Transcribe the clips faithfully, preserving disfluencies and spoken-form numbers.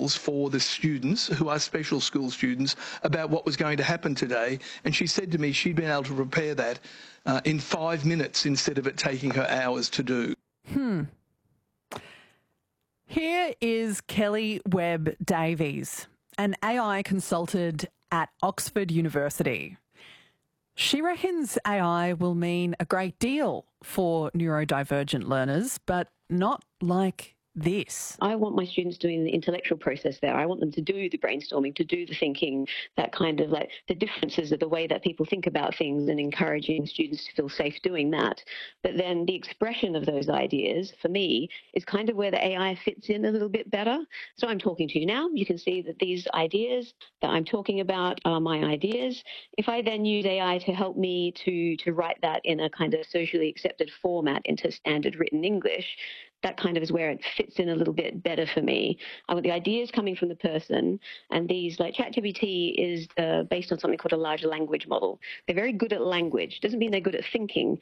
for the students who are special school students about what was going to happen today, and she said to me she'd been able to prepare that uh, in five minutes instead of it taking her hours to do. Hmm. Here is Kelly Webb Davies, an A I consultant at Oxford University. She reckons A I will mean a great deal for neurodivergent learners, but not like this. I want my students doing the intellectual process there. I want them to do the brainstorming, to do the thinking, that kind of like the differences of the way that people think about things, and encouraging students to feel safe doing that. But then the expression of those ideas, for me, is kind of where the A I fits in a little bit better. So I'm talking to you now. You can see that these ideas that I'm talking about are my ideas. If I then use A I to help me to, to write that in a kind of socially accepted format into standard written English, that kind of is where it fits in a little bit better for me. I want the ideas coming from the person, and these, like ChatGPT is uh, based on something called a large language model. They're very good at language. Doesn't mean they're good at thinking.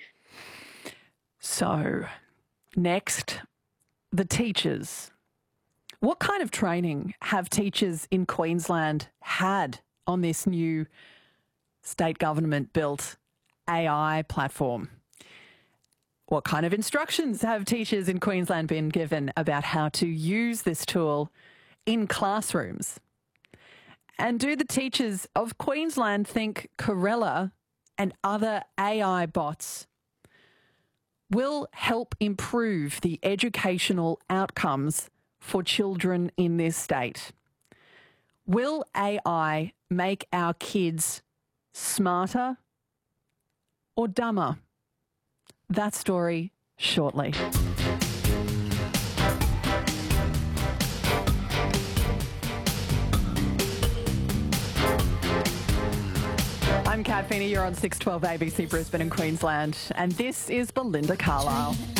So, next, the teachers. What kind of training have teachers in Queensland had on this new state government-built A I platform? What kind of instructions have teachers in Queensland been given about how to use this tool in classrooms? And do the teachers of Queensland think Corella and other A I bots will help improve the educational outcomes for children in this state? Will A I make our kids smarter or dumber? That story shortly. I'm Kat Feeney, you're on six twelve A B C Brisbane and Queensland, and this is Belinda Carlisle.